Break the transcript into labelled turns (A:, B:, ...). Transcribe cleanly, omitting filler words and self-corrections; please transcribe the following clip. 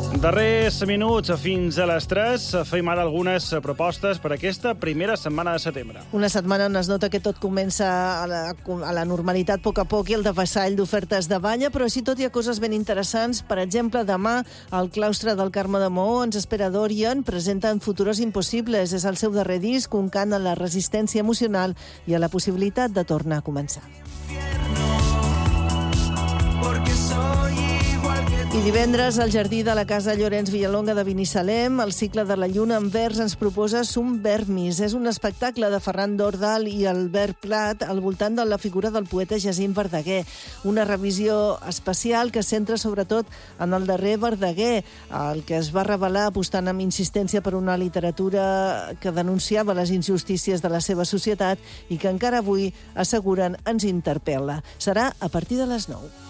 A: Darrers minuts fins a les 3 fem ara algunes propostes per aquesta primera setmana de setembre.
B: Una setmana on es nota que tot comença a la normalitat a poc i el devessall d'ofertes de balla, però així tot hi ha coses ben interessants. Per exemple, demà al claustre del Carme de Maó ens espera Dorian, presenten Futuros Impossibles. És el seu darrer disc, un cant a la resistència emocional i a la possibilitat de tornar a començar. I divendres, al jardí de la Casa Llorenç Villalonga de Binissalem, el cicle de la Lluna en vers ens proposa Sum Vermis. És un espectacle de Ferran Dordal i Albert Plat al voltant de la figura del poeta Jacint Verdaguer. Una revisió especial que es centra sobretot en el darrer Verdaguer, el que es va revelar apostant amb insistència per una literatura que denunciava les injustícies de la seva societat i que encara avui, asseguren, ens interpel·la. Serà a partir de les 9.